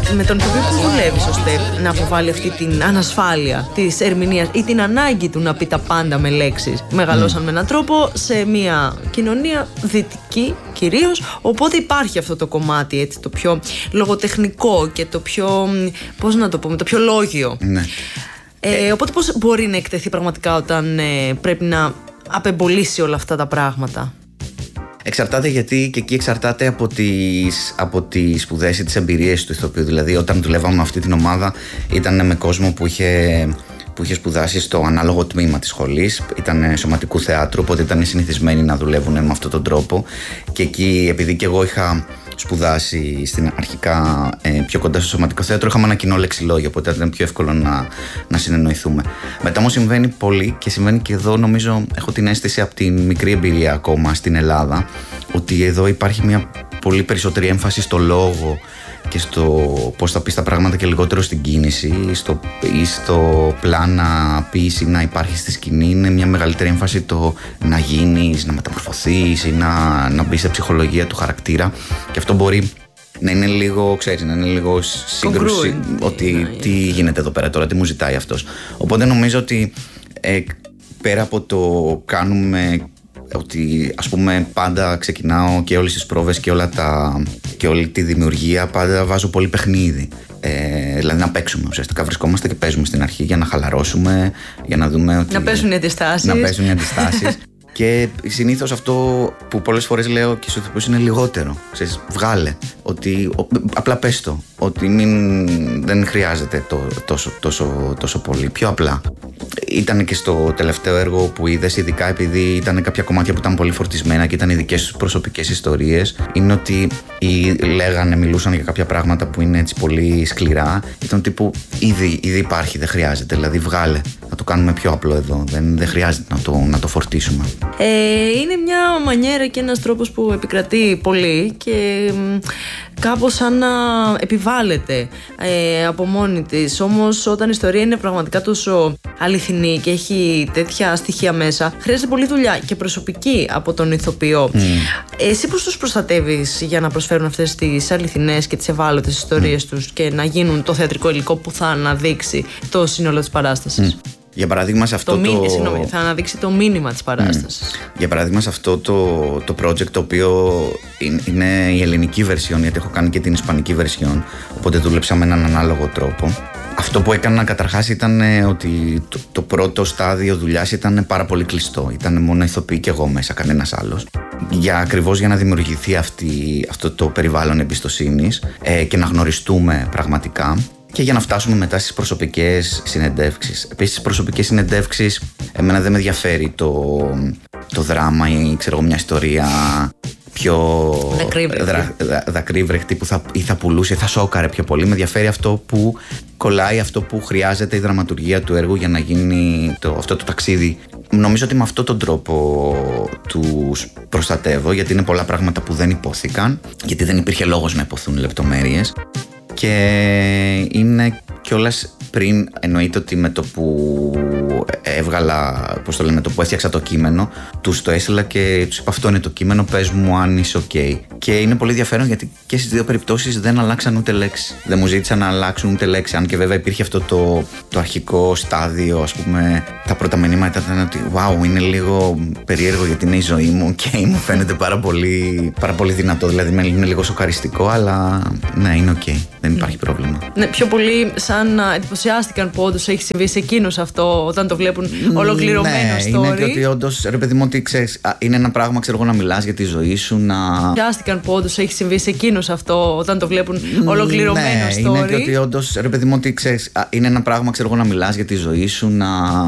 Με τον ηθοποιό που δουλεύεις ώστε να αποβάλει αυτή την ανασφάλεια της ερμηνείας ή την ανάγκη του να πει τα πάντα με λέξεις? Μεγαλώσαν με έναν τρόπο σε μια κοινωνία δυτική κυρίως, οπότε υπάρχει αυτό το κομμάτι, έτσι, το πιο λογοτεχνικό και το πιο, πώς να το πούμε, το πιο λόγιο. Ναι. Οπότε πώς μπορεί να εκτεθεί πραγματικά όταν πρέπει να απεμπολίσει όλα αυτά τα πράγματα? Εξαρτάται, γιατί και εκεί εξαρτάται από τις σπουδές ή τις εμπειρίες του ηθοποιού. Δηλαδή, όταν δουλεύαμε με αυτή την ομάδα, ήταν με κόσμο που είχε σπουδάσει στο ανάλογο τμήμα της σχολής, ήταν σωματικού θεάτρου, οπότε ήταν συνηθισμένοι να δουλεύουν με αυτόν τον τρόπο. Και εκεί, επειδή και εγώ είχα σπουδάσει αρχικά πιο κοντά στο σωματικό θέατρο, είχαμε ένα κοινό λεξιλόγιο, οπότε ήταν πιο εύκολο να συνεννοηθούμε. Μετά όμως συμβαίνει πολύ και συμβαίνει και εδώ, νομίζω, έχω την αίσθηση από την μικρή εμπειρία ακόμα στην Ελλάδα, ότι εδώ υπάρχει μια πολύ περισσότερη έμφαση στο λόγο και στο πώς θα πεις τα πράγματα και λιγότερο στην κίνηση ή στο πλάν να πεις ή να υπάρχει στη σκηνή. Είναι μια μεγαλύτερη έμφαση το να γίνεις, να μεταμορφωθείς ή να μπεις σε ψυχολογία του χαρακτήρα, και αυτό μπορεί να είναι λίγο, ξέρεις, να είναι λίγο σύγκρουση ότι τι γίνεται εδώ πέρα τώρα, τι μου ζητάει αυτός. Οπότε νομίζω ότι πέρα από το κάνουμε, ότι ας πούμε πάντα ξεκινάω και όλες τις πρόβες και όλη τη δημιουργία πάντα βάζω πολύ παιχνίδι, δηλαδή να παίξουμε ουσιαστικά, βρισκόμαστε και παίζουμε στην αρχή για να χαλαρώσουμε, για να δούμε ότι να παίζουν οι αντιστάσεις. Και συνήθως αυτό που πολλές φορές λέω και στους ηθοποιούς είναι λιγότερο. Ξέρεις, βγάλε. Ότι απλά πες το. Ότι δεν χρειάζεται τόσο πολύ. Πιο απλά. Ήταν και στο τελευταίο έργο που είδες, ειδικά επειδή ήταν κάποια κομμάτια που ήταν πολύ φορτισμένα και ήταν οι δικές τους προσωπικές ιστορίες, είναι ότι μιλούσαν για κάποια πράγματα που είναι έτσι πολύ σκληρά. Ήταν τύπου ήδη υπάρχει, δεν χρειάζεται. Δηλαδή βγάλε. Να το κάνουμε πιο απλό εδώ. Δεν χρειάζεται να το φορτίσουμε. Είναι μια μανιέρα και ένας τρόπος που επικρατεί πολύ και κάπως σαν να επιβάλλεται από μόνη της. Όμως όταν η ιστορία είναι πραγματικά τόσο αληθινή και έχει τέτοια στοιχεία μέσα, χρειάζεται πολλή δουλειά και προσωπική από τον ηθοποιό. Εσύ πώς τους προστατεύεις για να προσφέρουν αυτές τις αληθινές και τις ευάλωτες ιστορίες τους και να γίνουν το θεατρικό υλικό που θα αναδείξει το σύνολο της παράστασης? Για παράδειγμα, σε αυτό θα αναδείξει το μήνυμα της παράστασης. Για παράδειγμα, σε αυτό το project, το οποίο είναι η ελληνική version, γιατί έχω κάνει και την ισπανική version, οπότε δούλεψα με έναν ανάλογο τρόπο. Αυτό που έκανα καταρχάς ήταν ότι το πρώτο στάδιο δουλειάς ήταν πάρα πολύ κλειστό. Ήταν μόνο ηθοποιοί και εγώ μέσα, κανένας άλλος. Ακριβώς για να δημιουργηθεί αυτό το περιβάλλον εμπιστοσύνης και να γνωριστούμε πραγματικά. Και για να φτάσουμε μετά στις προσωπικές συνεντεύξεις. Επίσης, στις προσωπικές συνεντεύξεις, εμένα δεν με ενδιαφέρει το δράμα ή μια ιστορία πιο δακρύβρεχτη που θα πουλούσε, θα σόκαρε πιο πολύ. Με ενδιαφέρει αυτό που κολλάει, αυτό που χρειάζεται η δραματουργία του έργου για να γίνει αυτό το ταξίδι. Νομίζω ότι με αυτόν τον τρόπο τους προστατεύω, γιατί είναι πολλά πράγματα που δεν υπόθηκαν, γιατί δεν υπήρχε λόγος να υποθούν λεπτομέρειες. Και είναι κιόλας πριν, εννοείται ότι με το που έβγαλα, με το που έφτιαξα το κείμενο, τους το έστειλα και τους είπα: αυτό είναι το κείμενο, πες μου αν είσαι ok. Και είναι πολύ ενδιαφέρον γιατί και στις δύο περιπτώσεις δεν αλλάξαν ούτε λέξη. Δεν μου ζήτησαν να αλλάξουν ούτε λέξη. Αν και βέβαια υπήρχε αυτό το αρχικό στάδιο, ας πούμε, τα πρώτα μηνύματα ήταν ότι wow, είναι λίγο περίεργο γιατί είναι η ζωή μου και μου φαίνεται πάρα πολύ δυνατό. Δηλαδή είναι λίγο σοκαριστικό, αλλά ναι, είναι ok. Δεν υπάρχει πρόβλημα. Ναι, πιο πολύ σαν να εντυπωσιάστηκαν που όντως έχει συμβεί σε εκείνους αυτό όταν το βλέπουν ολοκληρωμένο story. Ναι, είναι και ότι όντως, ρε παιδί μου, ότι ξέρεις, είναι ένα πράγμα, ξέρω εγώ, να μιλάς για τη ζωή σου, να. Εντυπωσιάστηκαν που όντως έχει συμβεί σε εκείνους αυτό όταν το βλέπουν ολοκληρωμένο story. Είναι και ότι όντως, ρε παιδί μου, ότι ξέρεις, είναι ένα πράγμα, ξέρω εγώ, να μιλάς για τη ζωή σου, να.